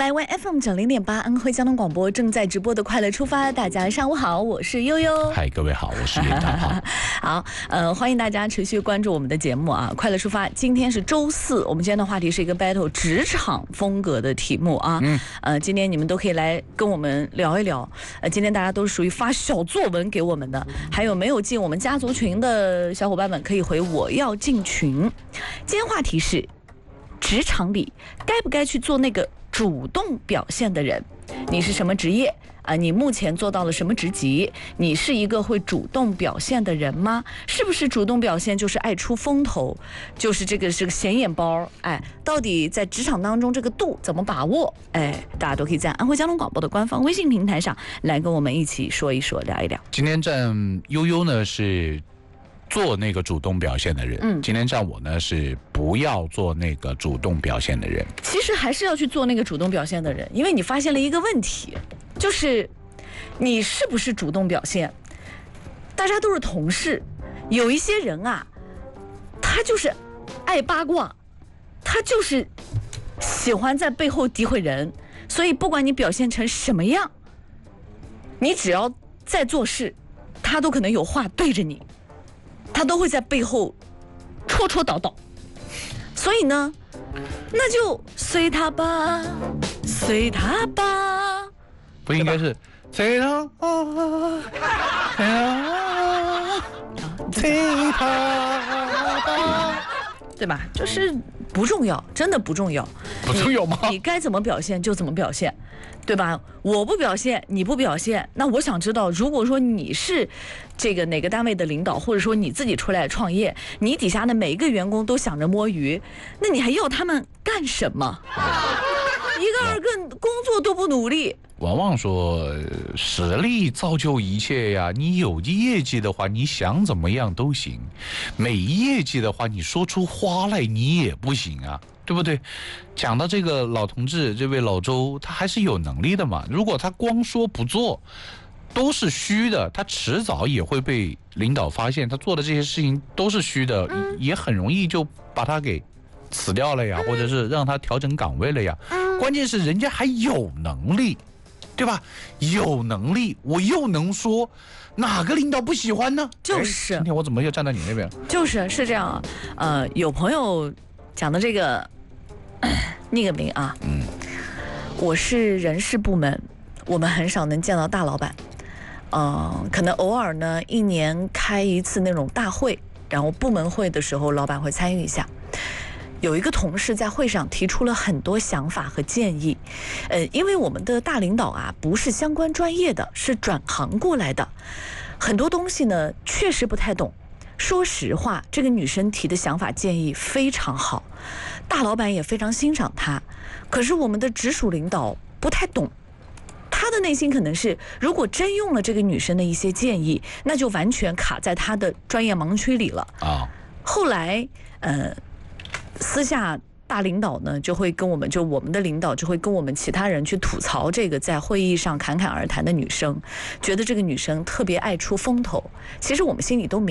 台湾 FM90.8安徽交通广播正在直播的快乐出发，大家上午好，我是悠悠。 嗨，各位好，我是袁大炮。 好，欢迎大家持续关注我们的节目啊，快乐出发。今天是周四，我们今天的话题是一个 battle 职场风格的题目啊。今天你们都可以来跟我们聊一聊。今天大家都是属于发小作文给我们的，还有没有进我们家族群的小伙伴们可以回我要进群。今天话题是职场里该不该去做那个主动表现的人？你是什么职业啊？你目前做到了什么职级？你是一个会主动表现的人吗？是不是主动表现就是爱出风头，就是这个显眼包？到底在职场当中这个度怎么把握？大家都可以在安徽交通广播的官方微信平台上来跟我们一起说一说，聊一聊。 今天站悠悠呢是做那个主动表现的人，今天站我呢是不要做那个主动表现的人。 其实还是要去做那个主动表现的人，因为你发现了一个问题，就是你是不是主动表现？大家都是同事，有一些人啊，他就是爱八卦，他就是喜欢在背后诋毁人，所以不管你表现成什么样，你只要在做事，他都可能有话对着你，他都会在背后戳戳叨叨。所以呢，那就随他吧，随他吧。 不应该是随他吧，随他吧， 对吧？就是不重要，真的不重要。 不重要吗？ 你该怎么表现就怎么表现，对吧？我不表现，你不表现，那我想知道，如果说你是这个哪个单位的领导，或者说你自己出来创业，你底下的每一个员工都想着摸鱼，那你还要他们干什么？一个二个工作都不努力。 往往说实力造就一切呀，你有业绩的话，你想怎么样都行；没业绩的话，你说出花来你也不行啊，对不对？讲到这个老同志，这位老周，他还是有能力的嘛。如果他光说不做，都是虚的，他迟早也会被领导发现，他做的这些事情都是虚的，也很容易就把他给辞掉了呀，或者是让他调整岗位了呀。关键是人家还有能力，对吧？有能力，我又能说，哪个领导不喜欢呢？ 就是今天我怎么又站在你那边？ 是这样啊。有朋友讲的这个那个名啊，我是人事部门，我们很少能见到大老板，可能偶尔呢一年开一次那种大会，然后部门会的时候，老板会参与一下。有一个同事在会上提出了很多想法和建议，因为我们的大领导啊不是相关专业的，是转行过来的，很多东西呢确实不太懂。说实话，这个女生提的想法建议非常好，大老板也非常欣赏她，可是我们的直属领导不太懂。他的内心可能是，如果真用了这个女生的一些建议，那就完全卡在他的专业盲区里了啊。后来私下大领导呢就会跟我们的领导就会跟我们其他人去吐槽这个在会议上侃侃而谈的女生，觉得这个女生特别爱出风头。其实我们心里都明白